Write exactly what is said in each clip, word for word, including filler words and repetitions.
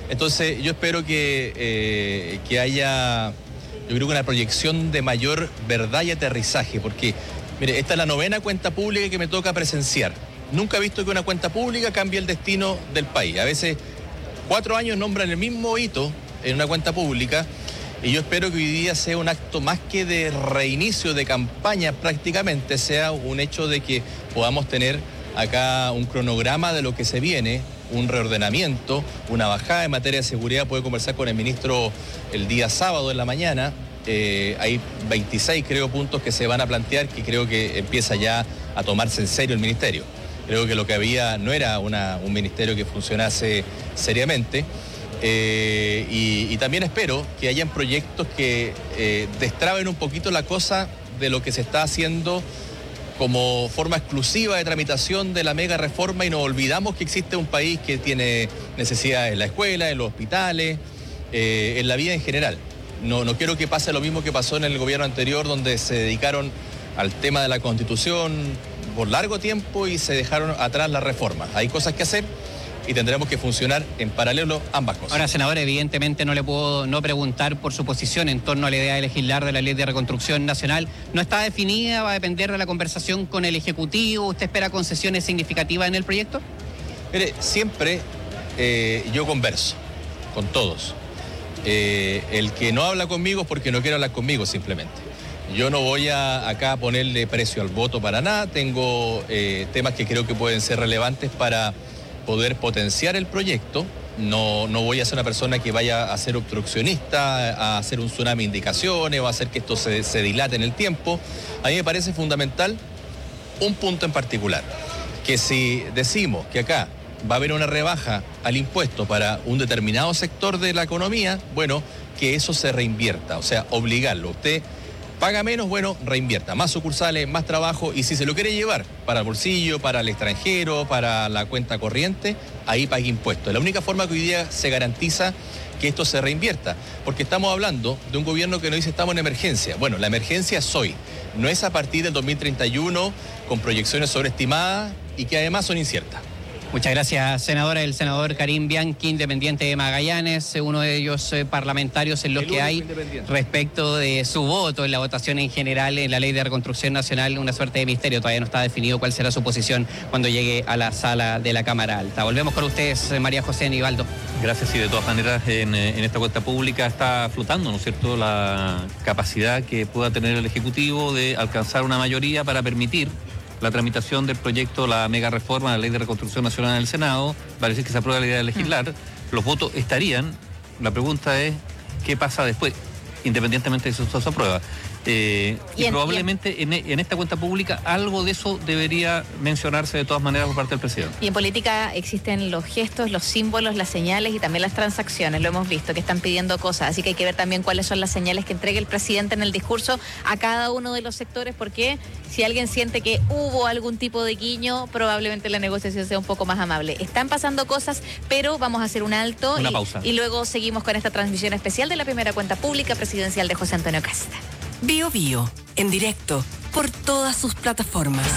Entonces yo espero que, eh, que haya, yo creo que una proyección de mayor verdad y aterrizaje, porque, mire, esta es la novena cuenta pública que me toca presenciar. Nunca he visto que una cuenta pública cambie el destino del país. A veces cuatro años nombran el mismo hito en una cuenta pública y yo espero que hoy día sea un acto más que de reinicio de campaña, prácticamente sea un hecho de que podamos tener acá un cronograma de lo que se viene, un reordenamiento, una bajada en materia de seguridad. Puedo conversar con el ministro el día sábado en la mañana. Eh, hay veintiséis, creo, puntos que se van a plantear, que creo que empieza ya a tomarse en serio el ministerio. Creo que lo que había no era una, un ministerio que funcionase seriamente. Eh, y, y también espero que hayan proyectos que eh, destraben un poquito la cosa de lo que se está haciendo como forma exclusiva de tramitación de la mega reforma, y nos olvidamos que existe un país que tiene necesidades en la escuela, en los hospitales, eh, en la vida en general. No, no quiero que pase lo mismo que pasó en el gobierno anterior, donde se dedicaron al tema de la Constitución por largo tiempo y se dejaron atrás las reformas. Hay cosas que hacer y tendremos que funcionar en paralelo ambas cosas. Ahora, senador, evidentemente no le puedo no preguntar por su posición en torno a la idea de legislar de la Ley de Reconstrucción Nacional. ¿No está definida? ¿Va a depender de la conversación con el Ejecutivo? ¿Usted espera concesiones significativas en el proyecto? Mire, siempre eh, yo converso con todos. Eh, el que no habla conmigo es porque no quiere hablar conmigo, simplemente. Yo no voy a acá a ponerle precio al voto para nada. Tengo eh, temas que creo que pueden ser relevantes para poder potenciar el proyecto. No, no voy a ser una persona que vaya a ser obstruccionista, a hacer un tsunami de indicaciones o a hacer que esto se, se dilate en el tiempo. A mí me parece fundamental un punto en particular, que si decimos que acá va a haber una rebaja al impuesto para un determinado sector de la economía, bueno, que eso se reinvierta, o sea, obligarlo. Usted paga menos, bueno, reinvierta, más sucursales, más trabajo, y si se lo quiere llevar para el bolsillo, para el extranjero, para la cuenta corriente, ahí pague impuestos. Es la única forma que hoy día se garantiza que esto se reinvierta, porque estamos hablando de un gobierno que nos dice estamos en emergencia. Bueno, la emergencia es hoy, no es a partir del dos mil treinta y uno con proyecciones sobreestimadas y que además son inciertas. Muchas gracias, senadora. El senador Karim Bianchi, independiente de Magallanes, uno de ellos eh, parlamentarios en los que hay respecto de su voto en la votación en general en la Ley de Reconstrucción Nacional, una suerte de misterio. Todavía no está definido cuál será su posición cuando llegue a la sala de la Cámara Alta. Volvemos con ustedes, María José Nivaldo. Gracias, y de todas maneras en, en esta cuenta pública está flotando, ¿no es cierto?, la capacidad que pueda tener el Ejecutivo de alcanzar una mayoría para permitir la tramitación del proyecto, la mega reforma de la Ley de Reconstrucción Nacional en el Senado. Parece que se aprueba la idea de legislar. Los votos estarían. La pregunta es, ¿qué pasa después? Independientemente de si eso se aprueba. Eh, y, y probablemente en, en esta cuenta pública algo de eso debería mencionarse de todas maneras por parte del presidente. Y en política existen los gestos, los símbolos, las señales y también las transacciones. Lo hemos visto, que están pidiendo cosas. Así que hay que ver también cuáles son las señales que entregue el presidente en el discurso a cada uno de los sectores, porque si alguien siente que hubo algún tipo de guiño, probablemente la negociación sea un poco más amable. Están pasando cosas, pero vamos a hacer un alto. Una y, pausa. Y luego seguimos con esta transmisión especial de la primera cuenta pública presidencial de José Antonio Kast. Bio Bio, en directo, por todas sus plataformas.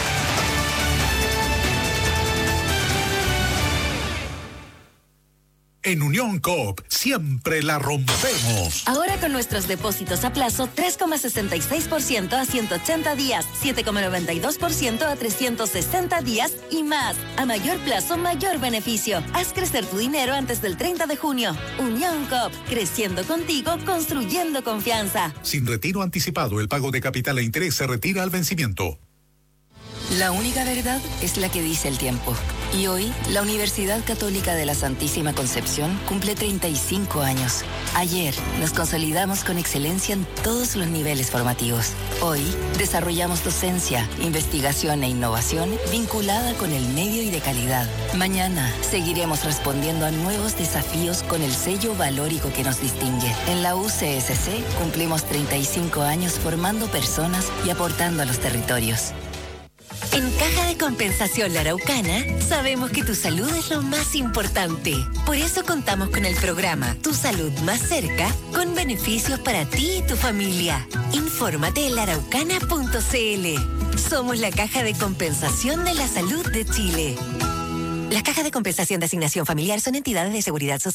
En Unión Coop siempre la rompemos. Ahora con nuestros depósitos a plazo, tres coma sesenta y seis por ciento a ciento ochenta días, siete coma noventa y dos por ciento a trescientos sesenta días y más. A mayor plazo, mayor beneficio. Haz crecer tu dinero antes del treinta de junio. Unión Coop, creciendo contigo, construyendo confianza. Sin retiro anticipado, el pago de capital e interés se retira al vencimiento. La única verdad es la que dice el tiempo. Y hoy, la Universidad Católica de la Santísima Concepción cumple treinta y cinco años. Ayer, nos consolidamos con excelencia en todos los niveles formativos. Hoy, desarrollamos docencia, investigación e innovación vinculada con el medio y de calidad. Mañana, seguiremos respondiendo a nuevos desafíos con el sello valórico que nos distingue. En la U C S C, cumplimos treinta y cinco años formando personas y aportando a los territorios. En Caja de Compensación La Araucana, sabemos que tu salud es lo más importante. Por eso contamos con el programa Tu Salud Más Cerca, con beneficios para ti y tu familia. Infórmate en la araucana punto c l. Somos la Caja de Compensación de la Salud de Chile. Las cajas de compensación de asignación familiar son entidades de seguridad social.